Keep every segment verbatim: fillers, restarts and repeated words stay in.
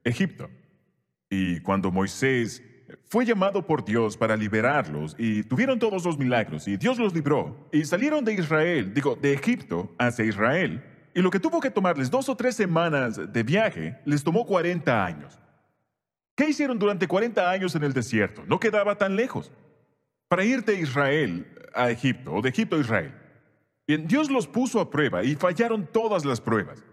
Egipto. Y cuando Moisés fue llamado por Dios para liberarlos y tuvieron todos los milagros y Dios los libró y salieron de Israel, digo, de Egipto hacia Israel, y lo que tuvo que tomarles dos o tres semanas de viaje les tomó cuarenta años. ¿Qué hicieron durante cuarenta años en el desierto? No quedaba tan lejos. Para ir de Israel a Egipto o de Egipto a Israel. Bien, Dios los puso a prueba y fallaron todas las pruebas.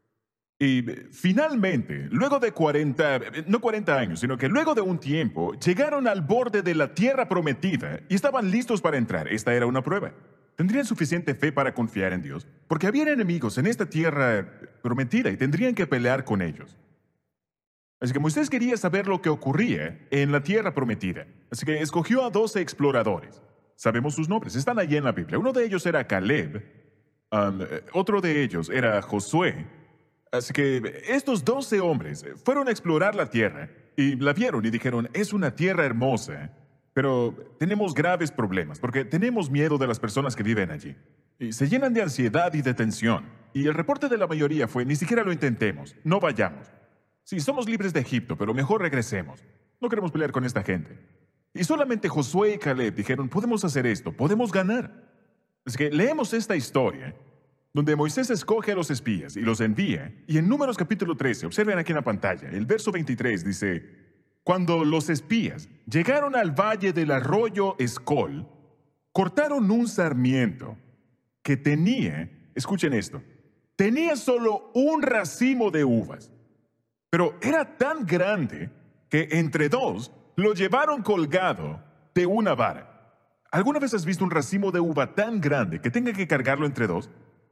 Y eh, finalmente, luego de cuarenta, eh, no cuarenta años, sino que luego de un tiempo, llegaron al borde de la tierra prometida y estaban listos para entrar. Esta era una prueba. ¿Tendrían suficiente fe para confiar en Dios? Porque habían enemigos en esta tierra prometida y tendrían que pelear con ellos. Así que Moisés quería saber lo que ocurría en la tierra prometida. Así que escogió a doce exploradores. Sabemos sus nombres, están allí en la Biblia. Uno de ellos era Caleb, um, otro de ellos era Josué. Así que estos doce hombres fueron a explorar la tierra y la vieron y dijeron, es una tierra hermosa, pero tenemos graves problemas porque tenemos miedo de las personas que viven allí. Y se llenan de ansiedad y de tensión. Y el reporte de la mayoría fue, ni siquiera lo intentemos, no vayamos. Sí, somos libres de Egipto, pero mejor regresemos. No queremos pelear con esta gente. Y solamente Josué y Caleb dijeron, podemos hacer esto, podemos ganar. Así que leemos esta historia, donde Moisés escoge a los espías y los envía, y en Números capítulo trece, observen aquí en la pantalla, el verso veintitrés dice, cuando los espías llegaron al valle del arroyo Escol, cortaron un sarmiento que tenía, escuchen esto, tenía solo un racimo de uvas, pero era tan grande que entre dos lo llevaron colgado de una vara. ¿Alguna vez has visto un racimo de uva tan grande que tenga que cargarlo entre dos?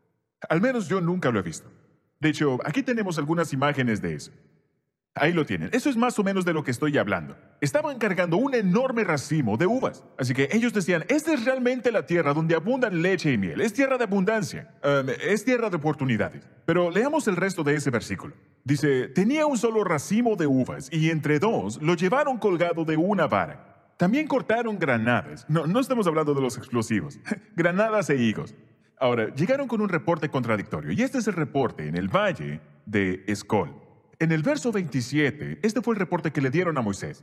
Al menos yo nunca lo he visto. De hecho, aquí tenemos algunas imágenes de eso. Ahí lo tienen. Eso es más o menos de lo que estoy hablando. Estaban cargando un enorme racimo de uvas. Así que ellos decían, esta es realmente la tierra donde abundan leche y miel. Es tierra de abundancia. Um, es tierra de oportunidades. Pero leamos el resto de ese versículo. Dice, tenía un solo racimo de uvas y entre dos lo llevaron colgado de una vara. También cortaron granadas. No, no estamos hablando de los explosivos. Granadas e higos. Ahora, llegaron con un reporte contradictorio, y este es el reporte en el valle de Escol. En el verso veintisiete, este fue el reporte que le dieron a Moisés.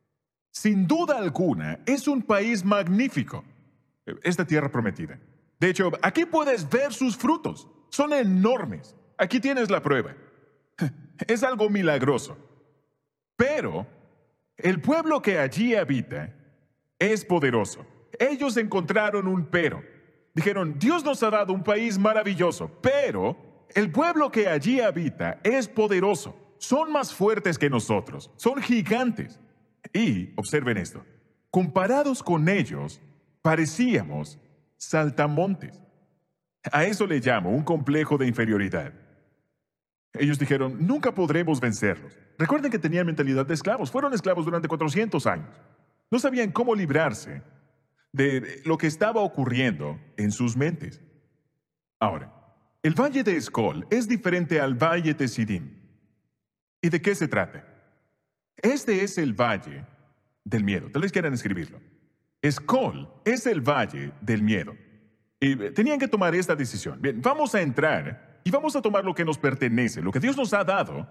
Sin duda alguna, es un país magnífico, esta tierra prometida. De hecho, aquí puedes ver sus frutos. Son enormes. Aquí tienes la prueba. Es algo milagroso. Pero el pueblo que allí habita es poderoso. Ellos encontraron un pero. Dijeron, Dios nos ha dado un país maravilloso, pero el pueblo que allí habita es poderoso. Son más fuertes que nosotros. Son gigantes. Y, observen esto, comparados con ellos, parecíamos saltamontes. A eso le llamo un complejo de inferioridad. Ellos dijeron, nunca podremos vencerlos. Recuerden que tenían mentalidad de esclavos. Fueron esclavos durante cuatrocientos años. No sabían cómo librarse de lo que estaba ocurriendo en sus mentes. Ahora, el valle de Escol es diferente al valle de Sidim. ¿Y de qué se trata? Este es el valle del miedo. Tal vez quieran escribirlo. Escol es el valle del miedo. Y tenían que tomar esta decisión. Bien, vamos a entrar y vamos a tomar lo que nos pertenece, lo que Dios nos ha dado,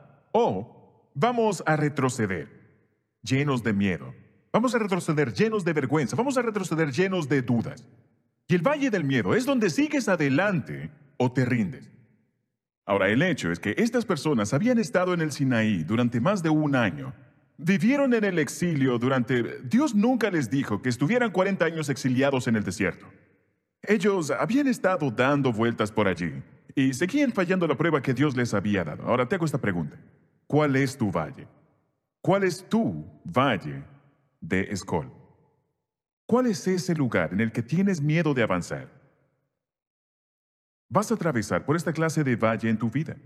o vamos a retroceder, llenos de miedo. Vamos a retroceder llenos de vergüenza. Vamos a retroceder llenos de dudas. Y el valle del miedo es donde sigues adelante o te rindes. Ahora, el hecho es que estas personas habían estado en el Sinaí durante más de un año. Vivieron en el exilio durante... Dios nunca les dijo que estuvieran cuarenta años exiliados en el desierto. Ellos habían estado dando vueltas por allí y seguían fallando la prueba que Dios les había dado. Ahora te hago esta pregunta. ¿Cuál es tu valle? ¿Cuál es tu valle de Escol? ¿Cuál es ese lugar en el que tienes miedo de avanzar? Vas a atravesar por esta clase de valle en tu vida.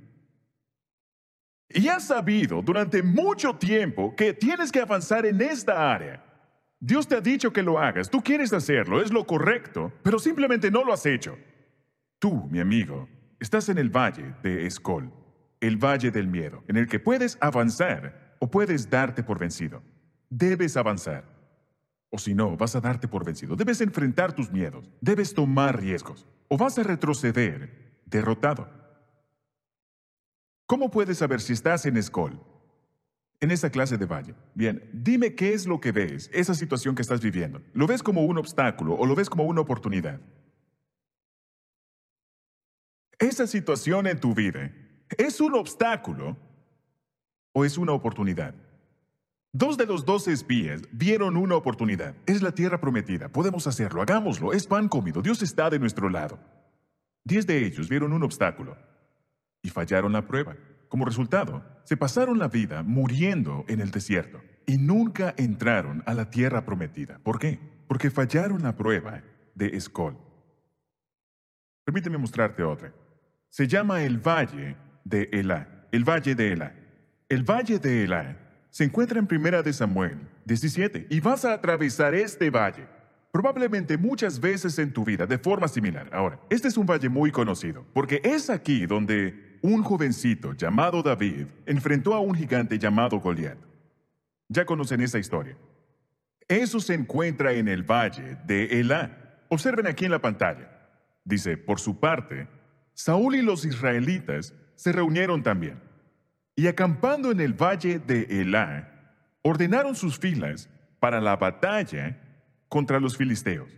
Y has sabido durante mucho tiempo que tienes que avanzar en esta área. Dios te ha dicho que lo hagas, tú quieres hacerlo, es lo correcto, pero simplemente no lo has hecho. Tú, mi amigo, estás en el valle de Escol, el valle del miedo, en el que puedes avanzar o puedes darte por vencido. Debes avanzar, o si no, vas a darte por vencido. Debes enfrentar tus miedos, debes tomar riesgos, o vas a retroceder derrotado. ¿Cómo puedes saber si estás en Escol? en esa clase de valle. Bien, dime qué es lo que ves, esa situación que estás viviendo. ¿Lo ves como un obstáculo o lo ves como una oportunidad? Esa situación en tu vida, ¿es un obstáculo o es una oportunidad? Dos de los doce espías vieron una oportunidad. Es la tierra prometida. Podemos hacerlo. Hagámoslo. Es pan comido. Dios está de nuestro lado. Diez de ellos vieron un obstáculo y fallaron la prueba. Como resultado, se pasaron la vida muriendo en el desierto y nunca entraron a la tierra prometida. ¿Por qué? Porque fallaron la prueba de Escol. Permíteme mostrarte otra. Se llama el Valle de Elá. El Valle de Elá. El Valle de Elá se encuentra en Primera de Samuel diecisiete y vas a atravesar este valle probablemente muchas veces en tu vida de forma similar. Ahora, este es un valle muy conocido porque es aquí donde un jovencito llamado David enfrentó a un gigante llamado Goliat. Ya conocen esa historia. Eso se encuentra en el Valle de Elá. Observen aquí en la pantalla. Dice, por su parte, Saúl y los israelitas se reunieron también. Y acampando en el valle de Elá, ordenaron sus filas para la batalla contra los filisteos.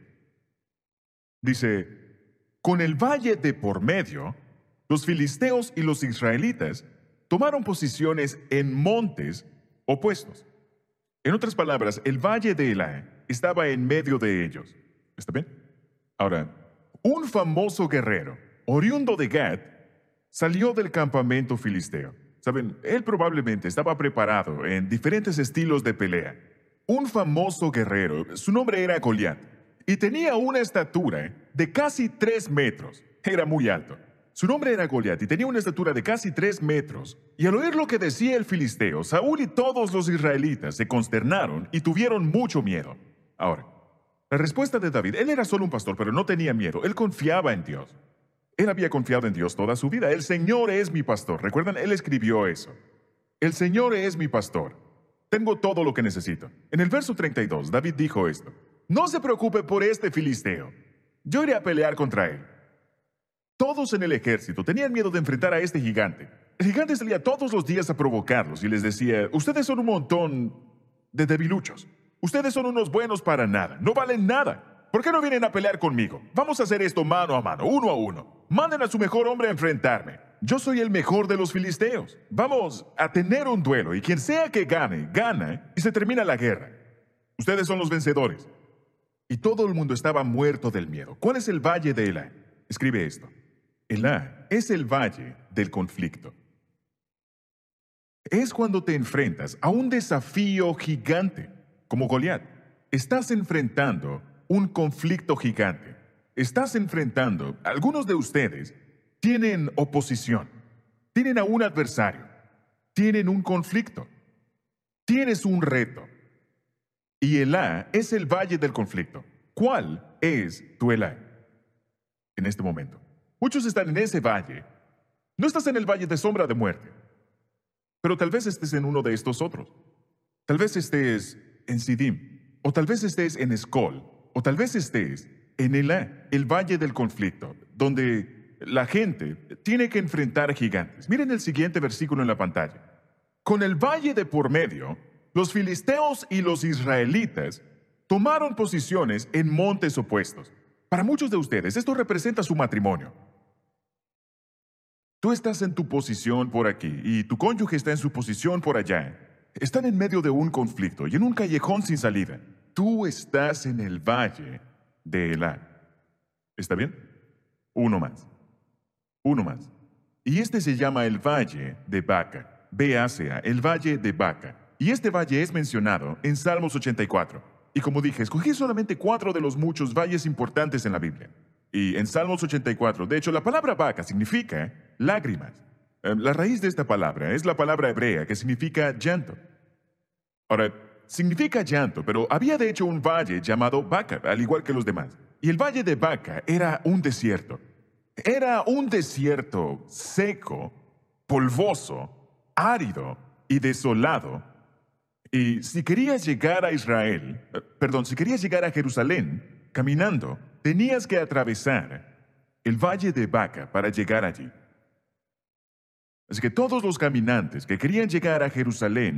Dice, con el valle de por medio, los filisteos y los israelitas tomaron posiciones en montes opuestos. En otras palabras, el valle de Elá estaba en medio de ellos. ¿Está bien? Ahora, un famoso guerrero, oriundo de Gat, salió del campamento filisteo. Saben, él probablemente estaba preparado en diferentes estilos de pelea. Un famoso guerrero, su nombre era Goliat, y tenía una estatura de casi tres metros. Era muy alto. Su nombre era Goliat y tenía una estatura de casi tres metros. Y al oír lo que decía el filisteo, Saúl y todos los israelitas se consternaron y tuvieron mucho miedo. Ahora, la respuesta de David, él era solo un pastor, pero no tenía miedo. Él confiaba en Dios. Él había confiado en Dios toda su vida. El Señor es mi pastor. ¿Recuerdan? Él escribió eso. El Señor es mi pastor. Tengo todo lo que necesito. En el verso treinta y dos, David dijo esto. No se preocupe por este filisteo. Yo iré a pelear contra él. Todos en el ejército tenían miedo de enfrentar a este gigante. El gigante salía todos los días a provocarlos y les decía, ustedes son un montón de debiluchos. Ustedes son unos buenos para nada. No valen nada. ¿Por qué no vienen a pelear conmigo? Vamos a hacer esto mano a mano, uno a uno. Manden a su mejor hombre a enfrentarme. Yo soy el mejor de los filisteos. Vamos a tener un duelo y quien sea que gane, gana y se termina la guerra. Ustedes son los vencedores. Y todo el mundo estaba muerto del miedo. ¿Cuál es el valle de Elá? Escribe esto. Elá es el valle del conflicto. Es cuando te enfrentas a un desafío gigante, como Goliat. Estás enfrentando un conflicto gigante. Estás enfrentando, algunos de ustedes tienen oposición, tienen a un adversario, tienen un conflicto, tienes un reto. Y Elá es el valle del conflicto. ¿Cuál es tu Elá en este momento? Muchos están en ese valle. No estás en el valle de sombra de muerte, pero tal vez estés en uno de estos otros. Tal vez estés en Sidim, o tal vez estés en Escol, o tal vez estés en Elá, el valle del conflicto, donde la gente tiene que enfrentar gigantes. Miren el siguiente versículo en la pantalla. Con el valle de por medio, los filisteos y los israelitas tomaron posiciones en montes opuestos. Para muchos de ustedes, esto representa su matrimonio. Tú estás en tu posición por aquí y tu cónyuge está en su posición por allá. Están en medio de un conflicto y en un callejón sin salida. Tú estás en el valle de Elá. ¿Está bien? Uno más. Uno más. Y este se llama el valle de Baca. B A C A, el valle de Baca. Y este valle es mencionado en Salmos ochenta y cuatro. Y como dije, escogí solamente cuatro de los muchos valles importantes en la Biblia. Y en Salmos ochenta y cuatro, de hecho, la palabra Baca significa lágrimas. Eh, La raíz de esta palabra es la palabra hebrea que significa llanto. Ahora, significa llanto, pero había de hecho un valle llamado Baca, al igual que los demás. Y el valle de Baca era un desierto. Era un desierto seco, polvoso, árido y desolado. Y si querías llegar a Israel, eh, perdón, si querías llegar a Jerusalén caminando, tenías que atravesar el valle de Baca para llegar allí. Así que todos los caminantes que querían llegar a Jerusalén